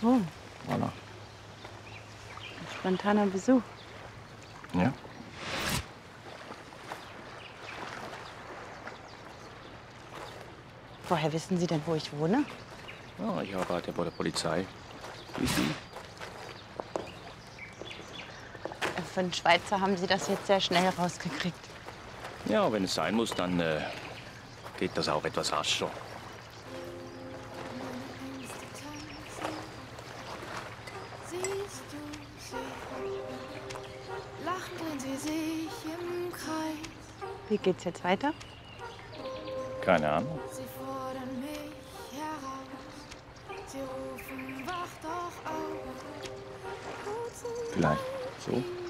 Oh, Voilà. spontaner Besuch. Ja. Woher wissen Sie denn, wo ich wohne? Ja, ich arbeite bei der Polizei. Wie Sie? Für einen Schweizer haben Sie das jetzt sehr schnell rausgekriegt. Ja, wenn es sein muss, dann geht das auch etwas rascher. Meine Ängste tanzen, siehst du sie? Lachend drehen sie sich im Kreis. Wie geht's jetzt weiter? Keine Ahnung. Sie fordern mich heraus. Sie rufen, wach doch auf. Kurz und Vielleicht so.